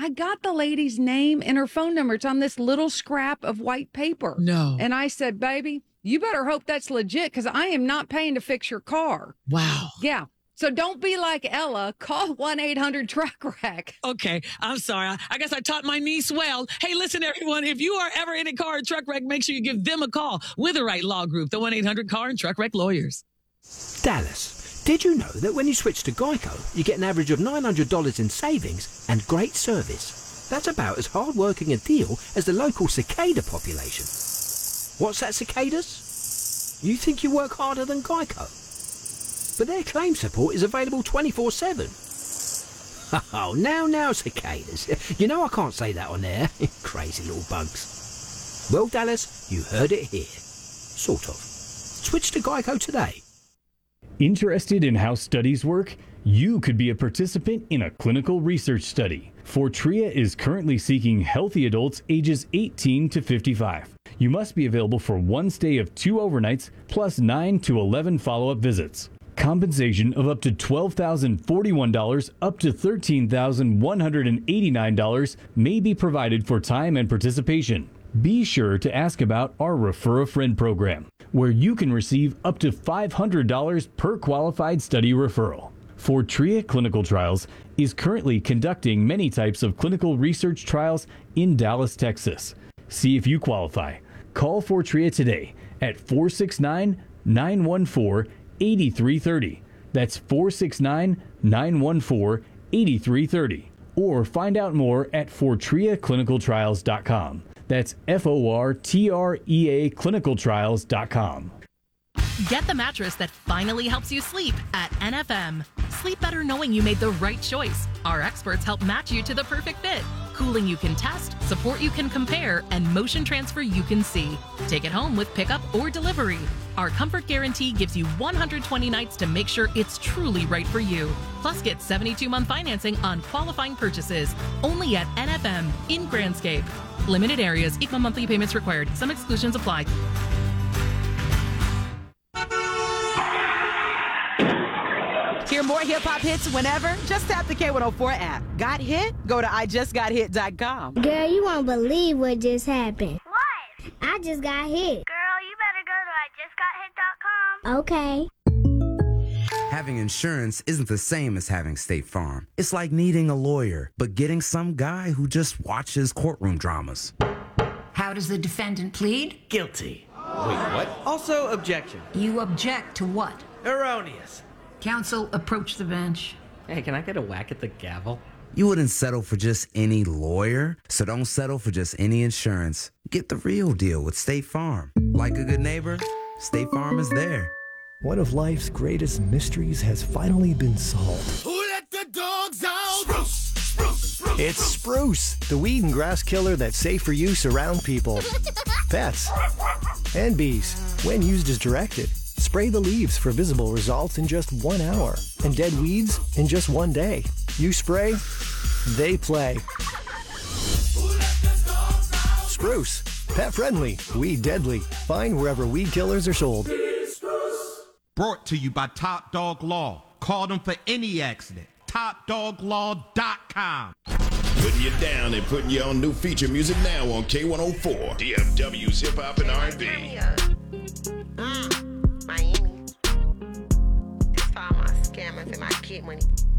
got the lady's name and her phone number. It's on this little scrap of white paper. No. And I said, baby, you better hope that's legit because I am not paying to fix your car. Wow. Yeah. So don't be like Ella. Call 1-800-TRUCK-WRECK. Okay, I'm sorry. I guess I taught my niece well. Hey, listen, everyone. If you are ever in a car and truck wreck, make sure you give them a call with the right law group, the 1-800-CAR and Truck Wreck Lawyers. Dallas, did you know that when you switch to Geico, you get an average of $900 in savings and great service? That's about as hard-working a deal as the local cicada population. What's that, cicadas? You think you work harder than Geico? But their claim support is available 24/7. Oh, now, cicadas. You know I can't say that on air. Crazy little bugs. Well, Dallas, you heard it here. Sort of. Switch to Geico today. Interested in how studies work? You could be a participant in a clinical research study. Fortrea is currently seeking healthy adults ages 18 to 55. You must be available for one stay of 2 overnights plus 9 to 11 follow-up visits. Compensation of up to $12,041 up to $13,189 may be provided for time and participation. Be sure to ask about our Refer a Friend program, where you can receive up to $500 per qualified study referral. Fortrea Clinical Trials is currently conducting many types of clinical research trials in Dallas, Texas. See if you qualify. Call Fortrea today at 469-914-8330. That's 469-914-8330. Or find out more at FortreaClinicalTrials.com. That's FORTREA clinicaltrials.com. Get the mattress that finally helps you sleep at NFM. Sleep better knowing you made the right choice. Our experts help match you to the perfect fit. Cooling you can test, support you can compare, and motion transfer you can see. Take it home with pickup or delivery. Our comfort guarantee gives you 120 nights to make sure it's truly right for you. Plus, get 72-month financing on qualifying purchases. Only at NFM in Grandscape. Limited areas, equal monthly payments required. Some exclusions apply. Hear more hip-hop hits whenever? Just tap the K104 app. Got hit? Go to IJustGotHit.com. Girl, you won't believe what just happened. What? I just got hit. Girl, you better go to IJustGotHit.com. Okay. Having insurance isn't the same as having State Farm. It's like needing a lawyer, but getting some guy who just watches courtroom dramas. How does the defendant plead? Guilty. Wait, what? Also, objection. You object to what? Erroneous. Counsel, approach the bench. Hey, can I get a whack at the gavel? You wouldn't settle for just any lawyer, so don't settle for just any insurance. Get the real deal with State Farm. Like a good neighbor, State Farm is there. One of life's greatest mysteries has finally been solved. Who let the dogs out? Spruce, spruce, spruce. It's Spruce, the weed and grass killer that's safe for use around people, pets, and bees. When used as directed, spray the leaves for visible results in just 1 hour, and dead weeds in just 1 day. You spray, they play. Spruce, pet friendly, weed deadly. Find wherever weed killers are sold. Brought to you by Top Dog Law. Call them for any accident. TopDogLaw.com. Putting you down and putting you on new feature music now on K104. DFW's Hip Hop and R&B. Miami. That's for all my scammers and my kid money.